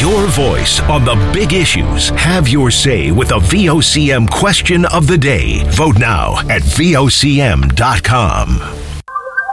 Your voice on the big issues. Have your say with the VOCM question of the day. Vote now at VOCM.com.